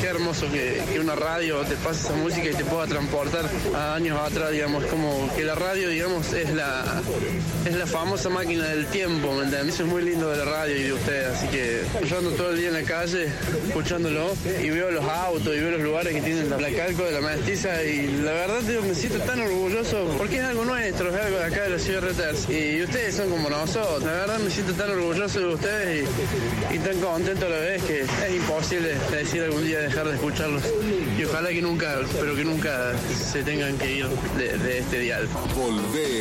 qué hermoso que una radio te pase esa música y te pueda transportar a años atrás, digamos, como que la radio, digamos, es la famosa máquina del tiempo, ¿me entiendes? Eso es muy lindo de la radio y de ustedes, así que yo ando todo el día en la calle escuchándolo y veo los autos y veo los lugares que tienen la calco de la Mestiza y la verdad, tío, me siento tan orgulloso porque es algo nuestro, es algo de acá de la ciudad de Reuters y ustedes son como nosotros, la verdad me siento tan orgulloso de ustedes y tan contento a la vez que es imposible decir algún día dejar de escucharlos y ojalá que nunca, pero que nunca se tengan que ir de este dial. Volvé